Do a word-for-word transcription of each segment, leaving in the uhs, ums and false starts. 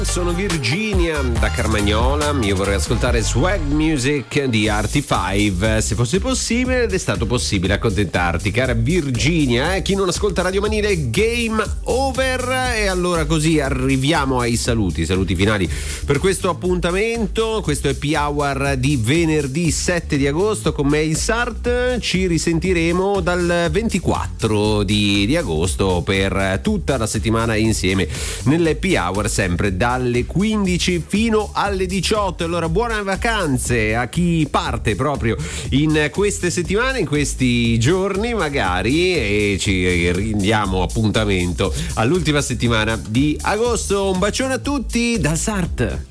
Sono Virginia da Carmagnola, io vorrei ascoltare Swag Music di Artie Five, se fosse possibile, ed è stato possibile accontentarti, cara Virginia. Eh? Chi non ascolta Radio Manile, game over. E allora così arriviamo ai saluti, saluti finali per questo appuntamento, questo happy hour di venerdì sette di agosto con me il Sart. Ci risentiremo dal ventiquattro di, di agosto per tutta la settimana insieme nell'happy hour, sempre dalle quindici fino alle diciotto. Allora buone vacanze a chi parte proprio in queste settimane, in questi giorni magari, e ci rendiamo appuntamento all'ultima settimana di agosto. Un bacione a tutti dal Sart.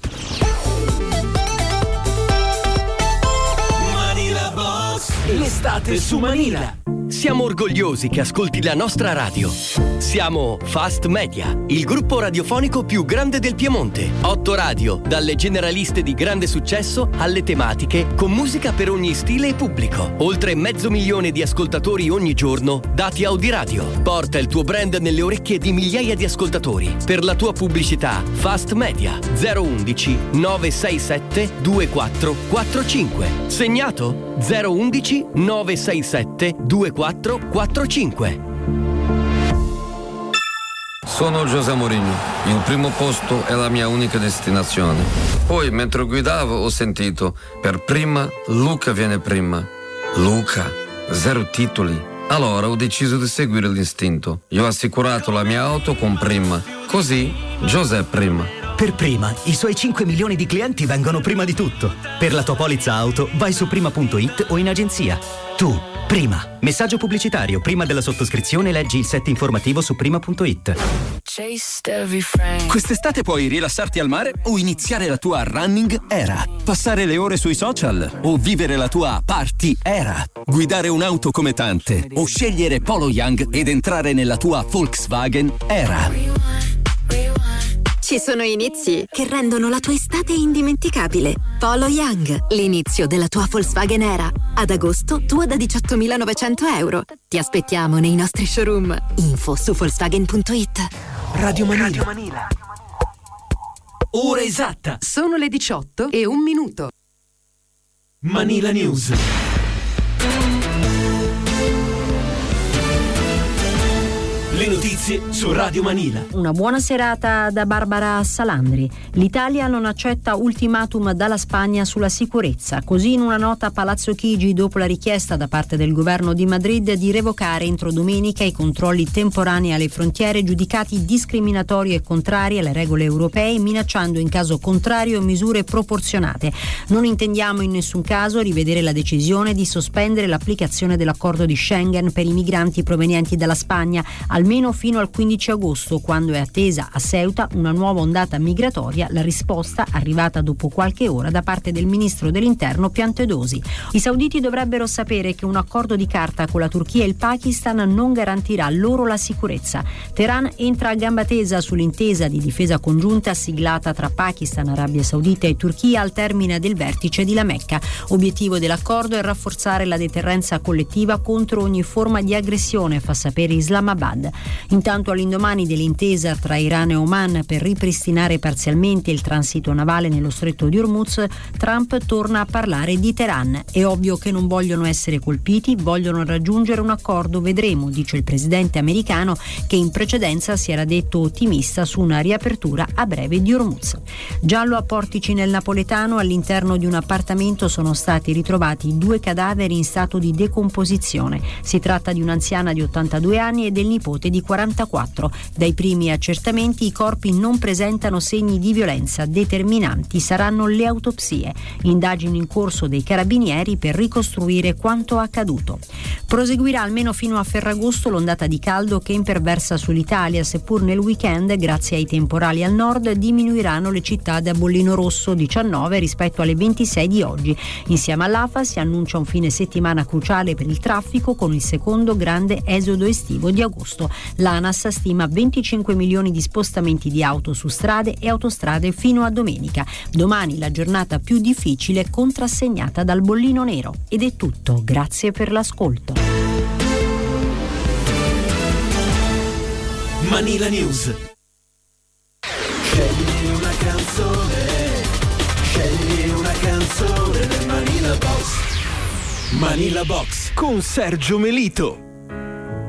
Manila Boss, l'estate su Manila. Siamo orgogliosi che ascolti la nostra radio. Siamo Fast Media, il gruppo radiofonico più grande del Piemonte. Otto radio, dalle generaliste di grande successo alle tematiche, con musica per ogni stile e pubblico. Oltre mezzo milione di ascoltatori ogni giorno, dati Audiradio. Porta il tuo brand nelle orecchie di migliaia di ascoltatori. Per la tua pubblicità, Fast Media zero undici nove sei sette due quattro quattro cinque. Segnato zero undici nove sei sette due quattro quattro cinque. Sono José Mourinho, il primo posto è la mia unica destinazione. Poi mentre guidavo ho sentito, per prima Luca viene prima. Luca, zero titoli. Allora ho deciso di seguire l'istinto. Io ho assicurato la mia auto con Prima, così José prima. Per Prima, i suoi cinque milioni di clienti vengono prima di tutto. Per la tua polizza auto vai su prima punto it o in agenzia. Tu, Prima. Messaggio pubblicitario. Prima della sottoscrizione leggi il set informativo su prima punto it. Quest'estate puoi rilassarti al mare o iniziare la tua running era. Passare le ore sui social o vivere la tua party era. Guidare un'auto come tante o scegliere Polo Young ed entrare nella tua Volkswagen era. Ci sono inizi che rendono la tua estate indimenticabile. Polo Young, l'inizio della tua Volkswagen era. Ad agosto, tua da diciottomilanovecento euro. Ti aspettiamo nei nostri showroom. Info su Volkswagen punto it. Radio Manila. Radio Manila. Ora esatta. Sono le diciotto e un minuto. Manila News. Le notizie su Radio Manila. Una buona serata da Barbara Salandri. L'Italia non accetta ultimatum dalla Spagna sulla sicurezza. Così in una nota a Palazzo Chigi, dopo la richiesta da parte del governo di Madrid di revocare entro domenica i controlli temporanei alle frontiere giudicati discriminatori e contrari alle regole europee, minacciando in caso contrario misure proporzionate. Non intendiamo in nessun caso rivedere la decisione di sospendere l'applicazione dell'accordo di Schengen per i migranti provenienti dalla Spagna, almeno fino al quindici agosto, quando è attesa a Ceuta una nuova ondata migratoria, la risposta arrivata dopo qualche ora da parte del ministro dell'interno Piantedosi. I sauditi dovrebbero sapere che un accordo di carta con la Turchia e il Pakistan non garantirà loro la sicurezza. Teheran entra a gamba tesa sull'intesa di difesa congiunta siglata tra Pakistan, Arabia Saudita e Turchia al termine del vertice di La Mecca. Obiettivo dell'accordo è rafforzare la deterrenza collettiva contro ogni forma di aggressione, fa sapere Islamabad. Intanto, all'indomani dell'intesa tra Iran e Oman per ripristinare parzialmente il transito navale nello stretto di Hormuz, Trump torna a parlare di Teheran. È ovvio che non vogliono essere colpiti, vogliono raggiungere un accordo, vedremo, dice il presidente americano, che in precedenza si era detto ottimista su una riapertura a breve di Hormuz. Giallo a Portici nel Napoletano, all'interno di un appartamento sono stati ritrovati due cadaveri in stato di decomposizione. Si tratta di un'anziana di ottantadue anni e del nipote di quarantaquattro. Dai primi accertamenti i corpi non presentano segni di violenza, determinanti saranno le autopsie. Indagini in corso dei carabinieri per ricostruire quanto accaduto. Proseguirà almeno fino a Ferragosto l'ondata di caldo che imperversa sull'Italia, seppur nel weekend, grazie ai temporali al nord, diminuiranno le città da bollino rosso, diciannove rispetto alle ventisei di oggi. Insieme all'A F A si annuncia un fine settimana cruciale per il traffico, con il secondo grande esodo estivo di agosto. L'ANAS stima venticinque milioni di spostamenti di auto su strade e autostrade fino a domenica. Domani la giornata più difficile contrassegnata dal bollino nero. Ed è tutto, grazie per l'ascolto. Manila News. Scegli una sole nel Manila Box. Manila Box con Sergio Melito.